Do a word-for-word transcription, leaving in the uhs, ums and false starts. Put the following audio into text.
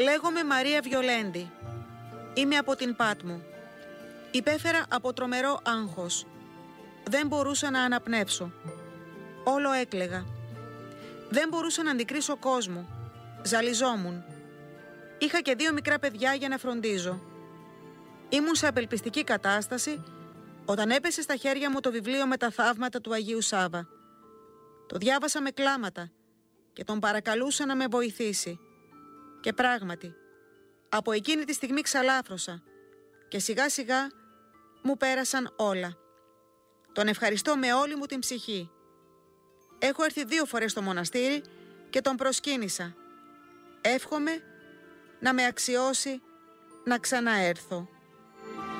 Λέγομαι Μαρία Βιολέντη. Είμαι από την Πάτμο. Υπέφερα από τρομερό άγχος. Δεν μπορούσα να αναπνεύσω. Όλο έκλαιγα. Δεν μπορούσα να αντικρίσω κόσμο. Ζαλιζόμουν. Είχα και δύο μικρά παιδιά για να φροντίζω. Ήμουν σε απελπιστική κατάσταση όταν έπεσε στα χέρια μου το βιβλίο με τα θαύματα του Αγίου Σάβα. Το διάβασα με κλάματα και τον παρακαλούσα να με βοηθήσει. Και πράγματι, από εκείνη τη στιγμή ξαλάφρωσα και σιγά σιγά μου πέρασαν όλα. Τον ευχαριστώ με όλη μου την ψυχή. Έχω έρθει δύο φορές στο μοναστήρι και τον προσκύνησα. Εύχομαι να με αξιώσει να ξαναέρθω.